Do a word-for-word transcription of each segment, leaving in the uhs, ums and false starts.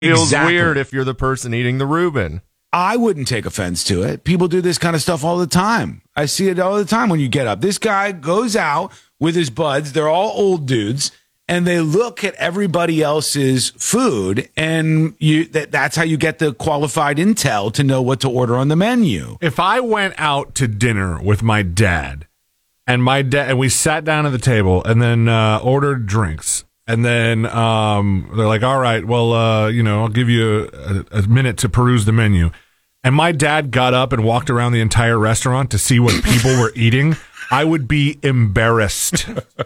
feels Exactly. weird if you're the person eating the Reuben. I wouldn't take offense to it. People do this kind of stuff all the time. I see it all the time when you get up. This guy goes out with his buds. They're all old dudes, and they look at everybody else's food, and you that, that's how you get the qualified intel to know what to order on the menu. If I went out to dinner with my dad, and my dad and we sat down at the table and then uh, ordered drinks, and then um, they're like, "All right, well, uh, you know, I'll give you a, a minute to peruse the menu." And my dad got up and walked around the entire restaurant to see what people were eating. I would be embarrassed.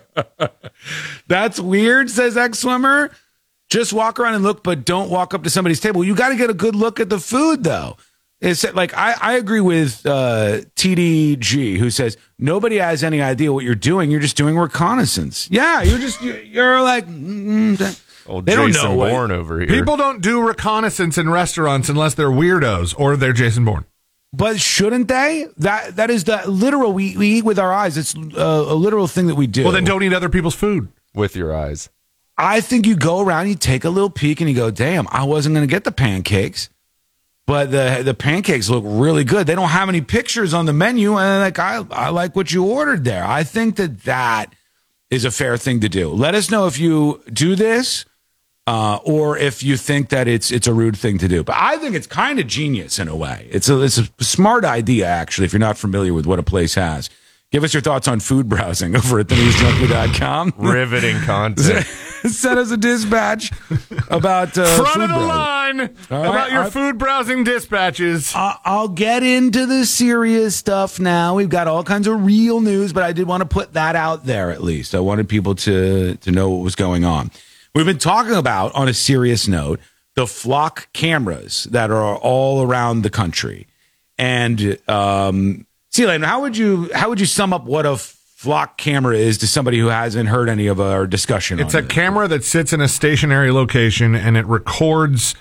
That's weird, says X-Swimmer. Just walk around and look, but don't walk up to somebody's table. You got to get a good look at the food, though. It's like I, I agree with uh, T D G, who says nobody has any idea what you're doing. You're just doing reconnaissance. Yeah, you're just you're, you're like mm, Old they don't Jason know what- Bourne over here. People don't do reconnaissance in restaurants unless they're weirdos or they're Jason Bourne. But shouldn't they? That that is the literal. We, we eat with our eyes. It's uh, a literal thing that we do. Well, then don't eat other people's food. with your eyes. I think you go around, you take a little peek, and you go, "Damn, I wasn't going to get the pancakes, but the the pancakes look really good. They don't have any pictures on the menu, and like I I like what you ordered there." I think that that is a fair thing to do. Let us know if you do this. Uh, or if you think that it's it's a rude thing to do. But I think it's kind of genius in a way. It's a, it's a smart idea, actually, if you're not familiar with what a place has. Give us your thoughts on food browsing over at the news junkie dot com. Riveting content. Send us a dispatch about uh, Front food of the browsing. line All about right, your all right. food browsing dispatches. I- I'll get into the serious stuff now. We've got all kinds of real news, but I did want to put that out there at least. I wanted people to, to know what was going on. We've been talking about, on a serious note, the flock cameras that are all around the country. And, um, Celine, how would you how would you sum up what a flock camera is to somebody who hasn't heard any of our discussion It's on a it? camera that sits in a stationary location and it records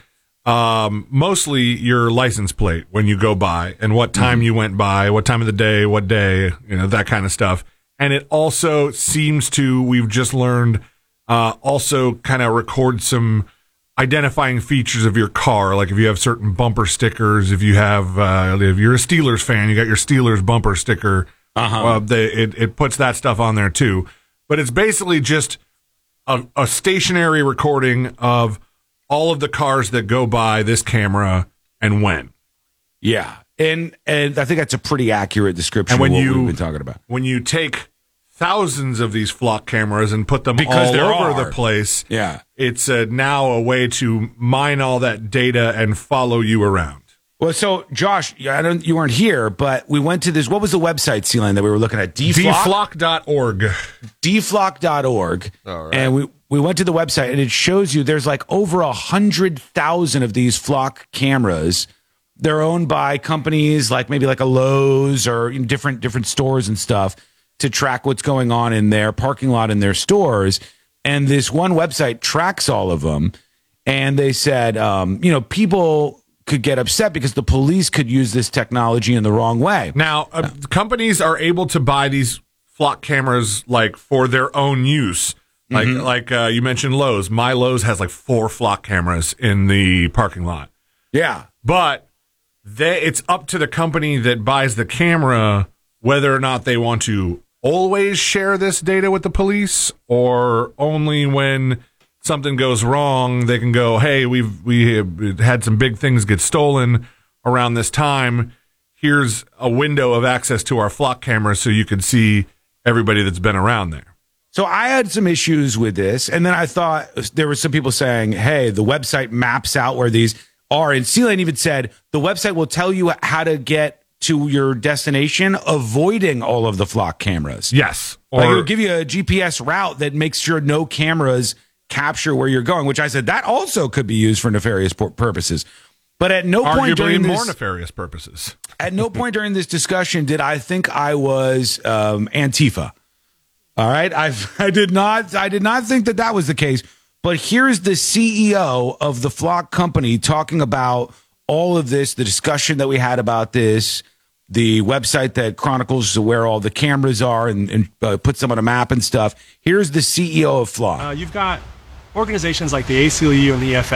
um, mostly your license plate when you go by and what time you went by, what time of the day, what day, you know, that kind of stuff. And it also seems to, we've just learned, uh, also kind of record some identifying features of your car. Like if you have certain bumper stickers, if you have, uh, if you're a Steelers fan, you got your Steelers bumper sticker. Uh-huh. Uh, they, it, it puts that stuff on there too. But it's basically just a, a stationary recording of all of the cars that go by this camera and when. Yeah. And and I think that's a pretty accurate description And when of what you- we've been talking about. When you take thousands of these flock cameras and put them Because all there over are. the place, Yeah. it's uh, now a way to mine all that data and follow you around. Well, so Josh, I don't, you weren't here, but we went to this. What was the website, Celine, that we were looking at? D flock D flock dot org. D flock dot org. All right. And we, we went to the website, and it shows you there's like over a hundred thousand of these flock cameras. They're owned by companies like maybe like a Lowe's or you know, different different stores and stuff to track what's going on in their parking lot in their stores. And this one website tracks all of them. And they said, um, you know, people could get upset because the police could use this technology in the wrong way. Now, uh, companies are able to buy these flock cameras like for their own use. Like Mm-hmm. like uh, you mentioned Lowe's. My Lowe's has like four flock cameras in the parking lot. Yeah. But they, it's up to the company that buys the camera whether or not they want to always share this data with the police or only when something goes wrong they can go, hey, we've we have had some big things get stolen around this time. Here's a window of access to our flock cameras so you can see everybody that's been around there. So I had some issues with this, and then I thought there were some people saying, hey, the website maps out where these are. And Celine even said the website will tell you how to get to your destination, avoiding all of the flock cameras. Yes. Like Or it'll give you a G P S route that makes sure no cameras capture where you're going, which I said that also could be used for nefarious pur- purposes. But at no point arguably during more this, nefarious purposes. at no point during this discussion did I think I was um, Antifa. All right, I I did not I did not think that that was the case. But here's the C E O of the Flock company talking about all of this, the discussion that we had about this, the website that chronicles where all the cameras are and, and uh, puts them on a map and stuff. Here's the C E O of Flock. Uh, you've got organizations like the A C L U and the E F F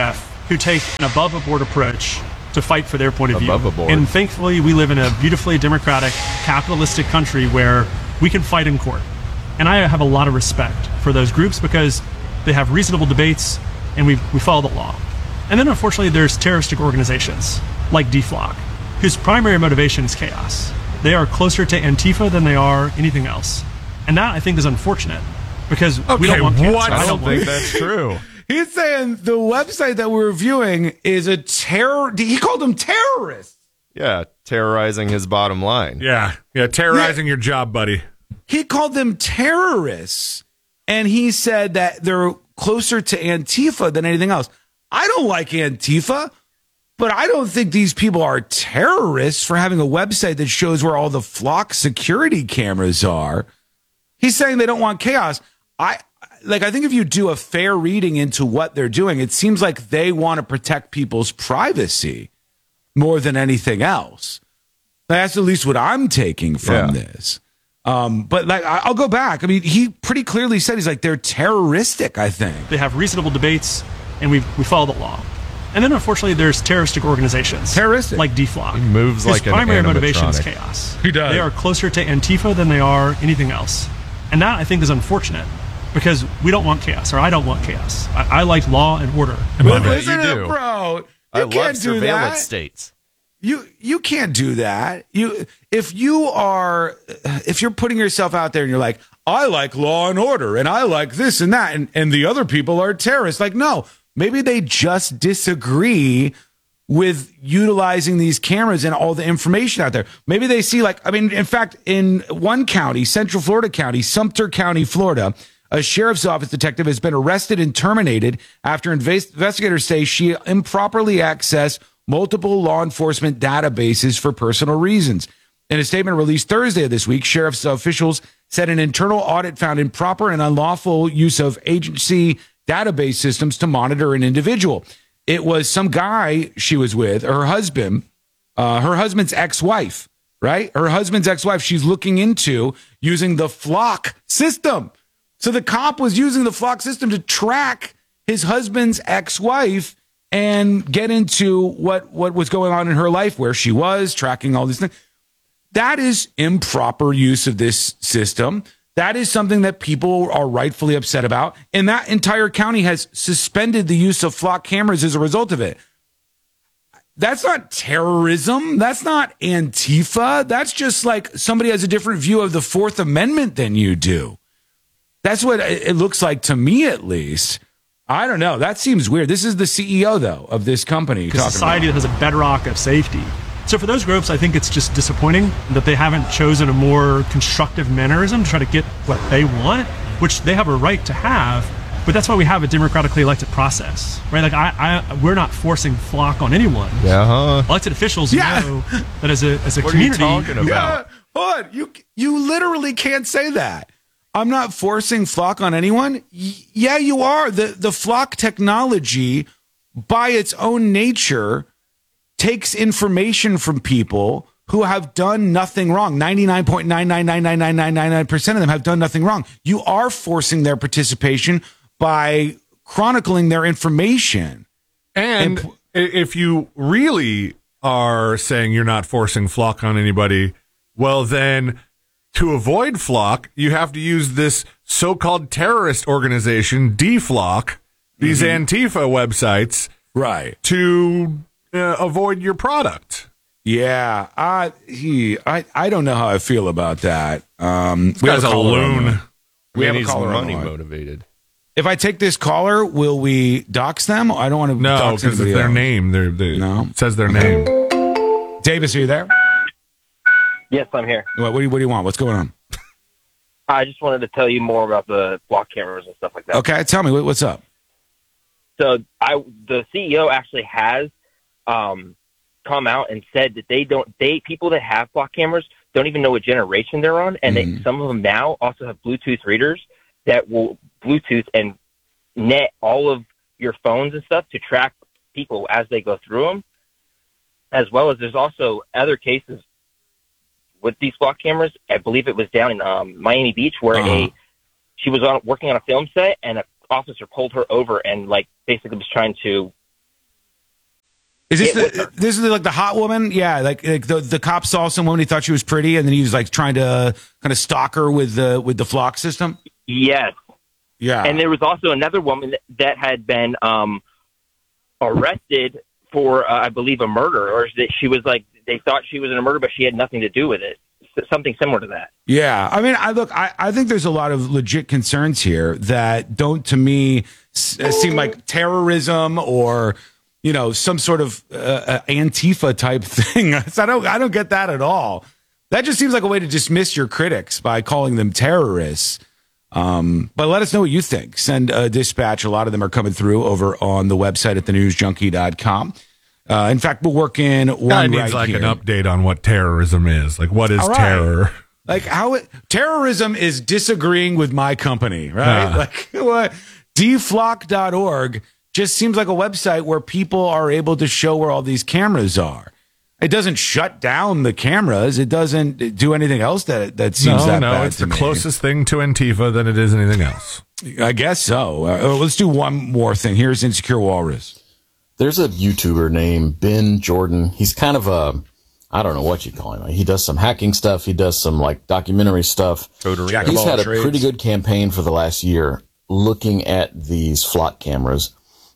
who take an above-board approach to fight for their point of view. Above board. And thankfully, we live in a beautifully democratic, capitalistic country where we can fight in court. And I have a lot of respect for those groups because they have reasonable debates and we, we follow the law. And then, unfortunately, there's terroristic organizations like D FLOC, whose primary motivation is chaos. They are closer to Antifa than they are anything else. And that, I think, is unfortunate because we Okay, don't want chaos. what? I I don't don't want think that's true. He's saying the website that we're reviewing is a terror. He called them terrorists. Yeah, terrorizing his bottom line. Yeah, yeah, terrorizing your job, buddy. He called them terrorists. And he said that they're closer to Antifa than anything else. I don't like Antifa, but I don't think these people are terrorists for having a website that shows where all the Flock security cameras are. He's saying they don't want chaos. I like I think if you do a fair reading into what they're doing, it seems like they want to protect people's privacy more than anything else. That's at least what I'm taking from Yeah. this. Um, but like I- I'll go back. I mean, he pretty clearly said he's like they're terroristic, I think. They have reasonable debates, and we we follow the law. And then, unfortunately, there's terroristic organizations. Terroristic. Like D FLOC. He moves whose like an primary motivation is animatronic. chaos. He does. They are closer to Antifa than they are anything else. And that, I think, is unfortunate because we don't want chaos, or I don't want chaos. I, I like law and order. I bet Listen you to do. bro. You I love can't do surveillance that. states. You you can't do that. You if you are if you're putting yourself out there and you're like, I like law and order and I like this and that and, and the other people are terrorists. Like, no, maybe they just disagree with utilizing these cameras and all the information out there. Maybe they see like, I mean, in fact, in one county, Central Florida County, Sumter County, Florida, a sheriff's office detective has been arrested and terminated after invas- investigators say she improperly accessed multiple law enforcement databases for personal reasons. In a statement released Thursday of this week, sheriff's officials said an internal audit found improper and unlawful use of agency database systems to monitor an individual. It was some guy she was with, her husband, uh, her husband's ex-wife, right? Her husband's ex-wife, she's looking into using the Flock system. So the cop was using the Flock system to track his husband's ex-wife and get into what, what was going on in her life, where she was, tracking all these things. That is improper use of this system. That is something that people are rightfully upset about. And that entire county has suspended the use of Flock cameras as a result of it. That's not terrorism. That's not Antifa. That's just like somebody has a different view of the Fourth Amendment than you do. That's what it looks like to me, at least. I don't know. That seems weird. This is the C E O, though, of this company. Because talking society about. that has a bedrock of safety. So for those groups, I think it's just disappointing that they haven't chosen a more constructive mannerism to try to get what they want, which they have a right to have. But that's why we have a democratically elected process, right? Like I, I we're not forcing Flock on anyone. Yeah, huh? Elected officials Yeah. know that as a as a What are you community, talking about? Yeah, hold on. You, you literally can't say that. I'm not forcing Flock on anyone. Y- yeah, you are. The, the Flock technology, by its own nature, takes information from people who have done nothing wrong. ninety-nine point nine nine nine nine nine nine nine percent of them have done nothing wrong. You are forcing their participation by chronicling their information. And, And- i- if you really are saying you're not forcing Flock on anybody, well, then to avoid Flock, you have to use this so-called terrorist organization, D FLOC, these Antifa websites, Right. to uh, avoid your product. Yeah. I, he, I, I don't know how I feel about that. Um, This guy's a caller on loon. the- I We mean, have a he's caller on the money line. motivated. If I take this caller, will we dox them? I don't want to No, dox because it's anybody their else. name. They're, they, No. It says their name. Davis, are you there? Yes, I'm here. What, what, do you, what do you want? What's going on? I just wanted to tell you more about the block cameras and stuff like that. Okay, tell me. What, what's up? So I, the C E O actually has um, come out and said that they don't, they people that have block cameras don't even know what generation they're on, and Mhm. they, some of them now also have Bluetooth readers that will Bluetooth and net all of your phones and stuff to track people as they go through them, as well as there's also other cases with these block cameras. I believe it was down in um, Miami Beach where Uh-huh. a she was on working on a film set and an officer pulled her over and like basically was trying to Is this It was the, her. this is like the hot woman? Yeah, like, like the the cop saw some woman, he thought she was pretty, and then he was like trying to kind of stalk her with the with the flock system. Yes. Yeah, And there was also another woman that, that had been um, arrested for, uh, I believe, a murder, or that she was like, they thought she was in a murder, but she had nothing to do with it. S- Something similar to that. yeah. I mean, I look, I, I think there's a lot of legit concerns here that don't, to me, s- uh, seem like terrorism or, you know, some sort of uh, uh, Antifa type thing. So I don't, I don't get that at all. That just seems like a way to dismiss your critics by calling them terrorists. Um, but let us know what you think. Send a dispatch. A lot of them are coming through over on the website at the news junkie dot com. Uh, in fact, we'll work in one Guy needs right like here. an update on what terrorism is. Like, what is All right. terror? Like how it, terrorism is disagreeing with my company, right? Ah. Like what? d flock dot org just seems like a website where people are able to show where all these cameras are. It doesn't shut down the cameras. It doesn't do anything else that that seems No, that no, bad it's to the me. closest thing to Antifa than it is anything else. I guess so. Uh, let's do one more thing. Here's Insecure Walrus. There's a YouTuber named Ben Jordan. He's kind of a, I don't know what you call him. He does some hacking stuff. He does some like documentary stuff. Jack of He's all had a trades. pretty good campaign for the last year looking at these flock cameras.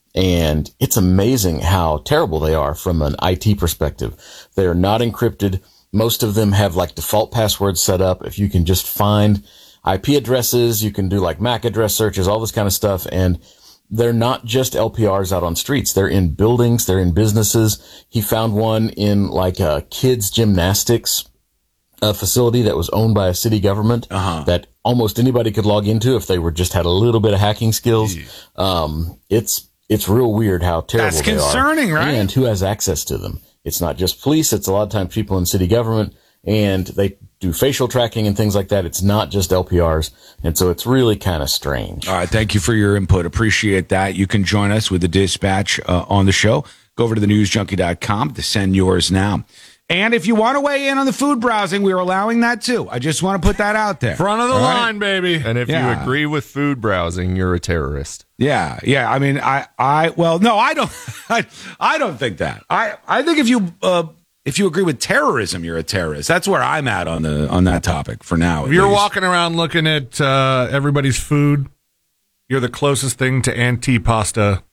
And it's amazing how terrible they are from an I T perspective. They are not encrypted. Most of them have like default passwords set up. If you can just find I P addresses, you can do like M A C address searches, all this kind of stuff. And they're not just L P Rs out on streets. They're in buildings. They're in businesses. He found one in like a kids gymnastics uh, facility that was owned by a city government Uh-huh. that almost anybody could log into if they were just had a little bit of hacking skills. Um, it's, it's real weird how terrible That's they are. concerning, right? And who has access to them. It's not just police. It's a lot of times people in city government, and they do facial tracking and things like that. It's not just L P Rs. And so it's really kind of strange. All right. Thank you for your input. Appreciate that. You can join us with the dispatch uh, on the show. Go over to the news junkie dot com to send yours now. And if you want to weigh in on the food browsing, we're allowing that too. I just want to put that out there. Front of the All right? line, baby. And if Yeah. you agree with food browsing, you're a terrorist. Yeah, yeah. I mean, I, I, well, no, I don't, I, I don't think that. I, I think if you, uh, if you agree with terrorism, you're a terrorist. That's where I'm at on the on that topic for now. If at you're least. walking around looking at uh, everybody's food, you're the closest thing to antipasta.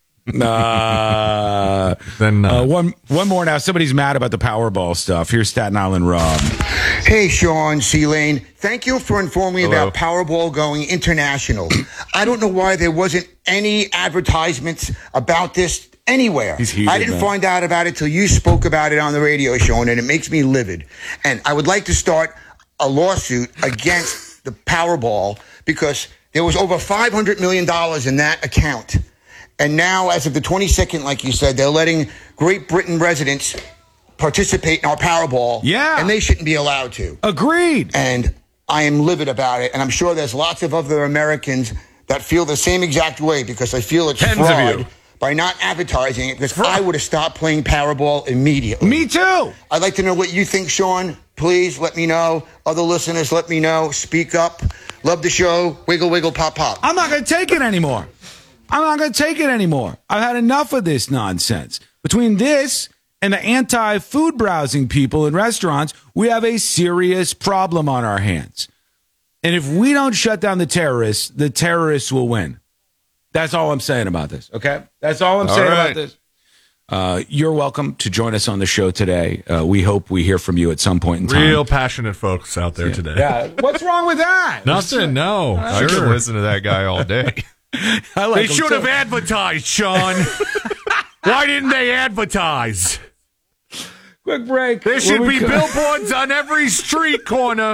Uh, Then uh, uh, one one more now. Somebody's mad about the Powerball stuff. Here's Staten Island Rob. Hey, Sean C. Lane. Thank you for informing me Hello. about Powerball going international. I don't know why there wasn't any advertisements about this anywhere. He's heated, I didn't man. find out about it till you spoke about it on the radio show, and it makes me livid. And I would like to start a lawsuit against the Powerball because there was over five hundred million dollars in that account. And now, as of the twenty-second, like you said, they're letting Great Britain residents participate in our Powerball. Yeah. And they shouldn't be allowed to. Agreed. And I am livid about it. And I'm sure there's lots of other Americans that feel the same exact way because I feel it's Tens of fraud you. by not advertising it because I would have stopped playing Powerball immediately. Me too. I'd like to know what you think, Sean. Please let me know. Other listeners, let me know. Speak up. Love the show. Wiggle, wiggle, pop, pop. I'm not going to take it anymore. I'm not going to take it anymore. I've had enough of this nonsense. Between this and the anti-food browsing people in restaurants, we have a serious problem on our hands. And if we don't shut down the terrorists, the terrorists will win. That's all I'm saying about this, okay? That's all I'm All saying right. about this. Uh, you're welcome to join us on the show today. Uh, we hope we hear from you at some point in time. real passionate folks out there today. Yeah. What's wrong with that? Nothing, no. I could listen to that guy all day. I like They him should too. have advertised, Sean. Why didn't they advertise? Quick break. There When should we be co- billboards on every street corner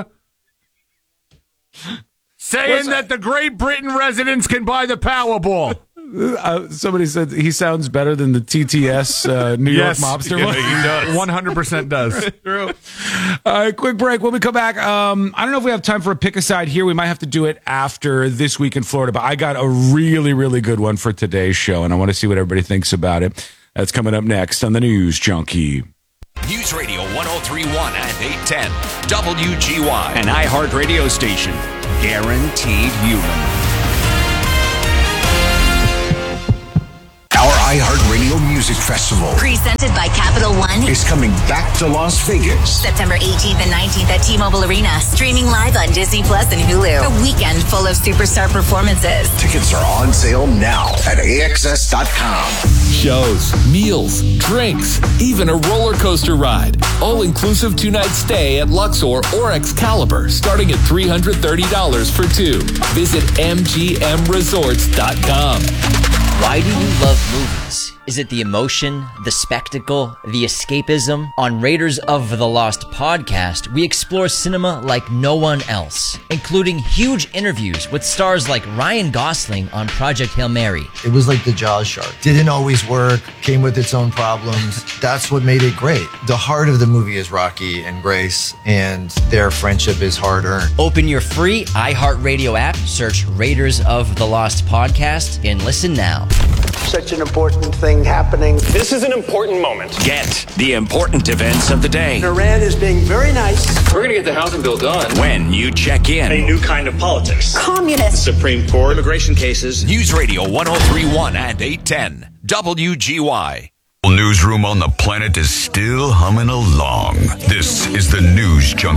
saying What's that the Great Britain residents can buy the Powerball. Uh, somebody said he sounds better than the T T S uh, New Yes, York mobster. yeah, one. he does. one hundred percent does. True. All right, quick break. When we come back, um, I don't know if we have time for a pick a side here. We might have to do it after This Week in Florida, but I got a really, really good one for today's show, and I want to see what everybody thinks about it. That's coming up next on the News Junkie. News Radio one oh three point one and eight ten W G Y, an iHeart radio station. Guaranteed human. Our iHeartRadio Music Festival Presented by Capital One. is coming back to Las Vegas. September eighteenth and nineteenth at T-Mobile Arena. Streaming live on Disney Plus and Hulu. A weekend full of superstar performances. Tickets are on sale now at A X S dot com. Shows, meals, drinks, even a roller coaster ride. All-inclusive two-night stay at Luxor or Excalibur, starting at three hundred thirty dollars for two. Visit M G M resorts dot com. Why do you love movies? Is it the emotion, the spectacle, the escapism? On Raiders of the Lost podcast, we explore cinema like no one else, including huge interviews with stars like Ryan Gosling on Project Hail Mary. It was like the Jaws shark. Didn't always work, came with its own problems. That's what made it great. The heart of the movie is Rocky and Grace, and their friendship is hard-earned. Open your free iHeartRadio app, search Raiders of the Lost podcast, and listen now. Such an important thing happening. This is an important moment. Get the important events of the day. Iran is being very nice. We're going to get the housing bill done when you check in. A new kind of politics. Communist. Supreme Court. Immigration cases. News Radio one oh three point one and eight ten W G Y. Newsroom on the planet is still humming along. This is the News Junkie.